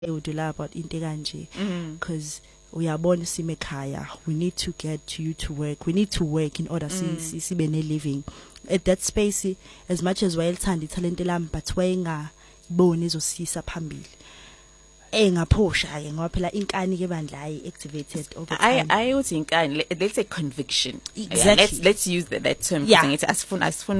would lie about into kanje because uyabona sime ekhaya, we need to get you to work, we need to work in order sibe ne living at that space. As much as wayelithanda italent lami but wayengaboni izosisa phambili ngaphosha ke ngoba phela inkani ke bandla ayi activated over time. I uthi inkani, let's say conviction. Exactly. Let's use that term. Yeah. Ngithi asifuna